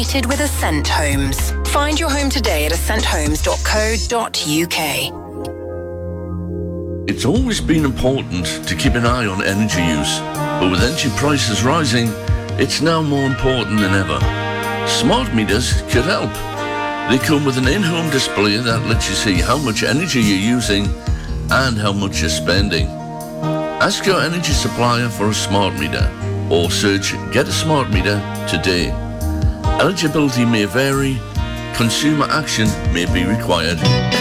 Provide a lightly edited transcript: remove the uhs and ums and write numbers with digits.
automated with Ascent Homes. Find your home today at ascenthomes.co.uk. It's always been important to keep an eye on energy use, but with energy prices rising, it's now more important than ever. Smart meters could help. They come with an in-home display that lets you see how much energy you're using and how much you're spending. Ask your energy supplier for a smart meter or search Get a Smart Meter today. Eligibility may vary. Consumer action may be required.